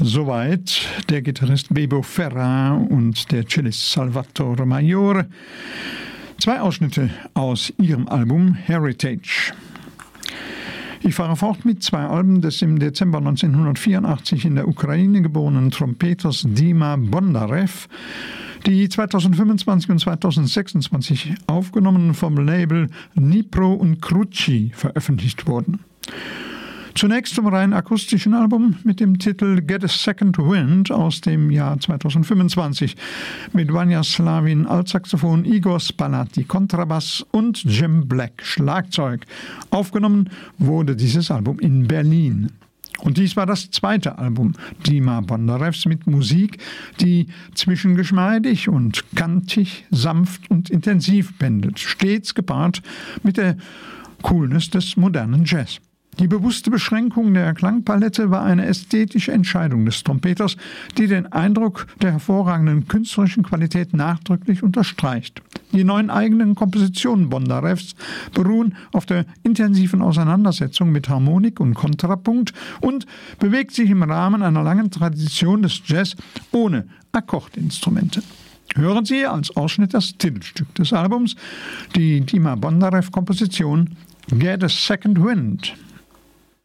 Soweit der Gitarrist Bebo Ferra und der Cellist Salvatore Maiore. 2 Ausschnitte aus ihrem Album Heritage. Ich fahre fort mit 2 Alben des im Dezember 1984 in der Ukraine geborenen Trompeters Dima Bondarev, die 2025 und 2026 aufgenommen vom Label Dnipro und Kruchi veröffentlicht wurden. Zunächst zum rein akustischen Album mit dem Titel Get a Second Wind aus dem Jahr 2025 mit Vanja Slavin Altsaxophon, Igor Spalati Kontrabass und Jim Black Schlagzeug. Aufgenommen wurde dieses Album in Berlin. Und dies war das 2. Album Dima Bondarevs mit Musik, die zwischen geschmeidig und kantig, sanft und intensiv pendelt, stets gepaart mit der Coolness des modernen Jazz. Die bewusste Beschränkung der Klangpalette war eine ästhetische Entscheidung des Trompeters, die den Eindruck der hervorragenden künstlerischen Qualität nachdrücklich unterstreicht. Die 9 eigenen Kompositionen Bondarevs beruhen auf der intensiven Auseinandersetzung mit Harmonik und Kontrapunkt und bewegt sich im Rahmen einer langen Tradition des Jazz ohne Akkordinstrumente. Hören Sie als Ausschnitt das Titelstück des Albums, die Dima Bondarev-Komposition Get a Second Wind.